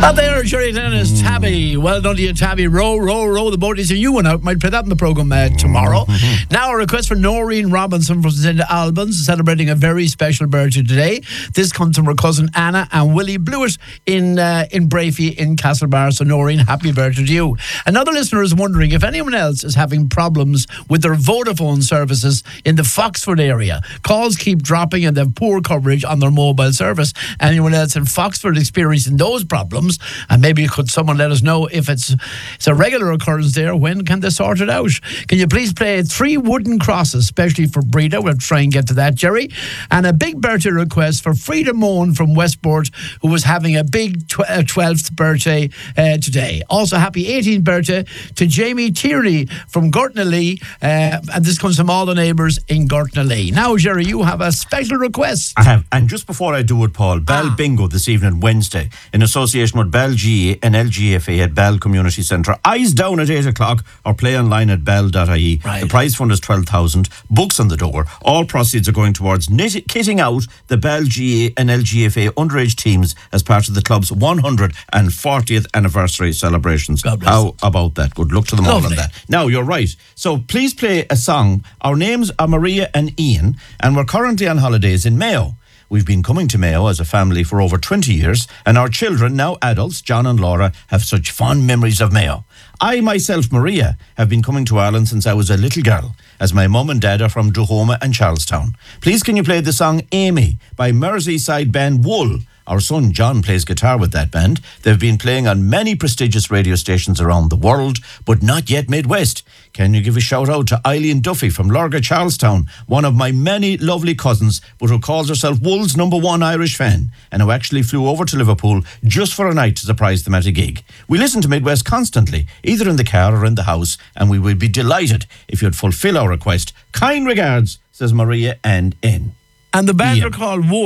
And there, Jerry Dennis, Tabby. Well done to you, Tabby. Row, row, row the boat. Is a you one out. Might play that in the programme tomorrow. Now, a request for Noreen Robinson from St. Albans, celebrating a very special birthday today. This comes from her cousin Anna and Willie Blewett in Brafey in Castlebar. So, Noreen, happy birthday to you. Another listener is wondering if anyone else is having problems with their Vodafone services in the Foxford area. Calls keep dropping and they have poor coverage on their mobile service. Anyone else in Foxford experiencing those problems? And maybe could someone let us know if it's a regular occurrence there? When can they sort it out? Can you please play 3 Wooden Crosses, especially for Breda? We'll try and get to that, Jerry. And a big birthday request for Frida Moan from Westport, who was having a big 12th birthday today. Also, happy 18th birthday to Jamie Tierney from Gortnalee. And this comes from all the neighbours in Gortnalee. Now, Jerry, you have a special request. I have. And just before I do it, Paul, Bell Bingo this evening, Wednesday, in association with Bell GA and LGFA at Bell Community Centre. Eyes down at 8 o'clock or play online at bell.ie. Right. The prize fund is 12,000. Books on the door. All proceeds are going towards kitting out the Bell GA and LGFA underage teams as part of the club's 140th anniversary celebrations. God bless How about that? Good luck to them all Lovely. on that. Now, you're right. So please play a song. Our names are Maria and Ian, and we're currently on holidays in Mayo. We've been coming to Mayo as a family for over 20 years, and our children, now adults, John and Laura, have such fond memories of Mayo. I, myself, Maria, have been coming to Ireland since I was a little girl, as my mum and dad are from Duhoma and Charlestown. Please can you play the song Amy by Merseyside band Wool? Our son John plays guitar with that band. They've been playing on many prestigious radio stations around the world, but not yet Midwest. Can you give a shout out to Eileen Duffy from Lurga, Charlestown, one of my many lovely cousins, but who calls herself Wool's #1 Irish fan, and who actually flew over to Liverpool just for a night to surprise them at a gig. We listen to Midwest constantly, either in the car or in the house, and we would be delighted if you'd fulfill our request. Kind regards, says Maria and N. And the band Ian. are called Wool.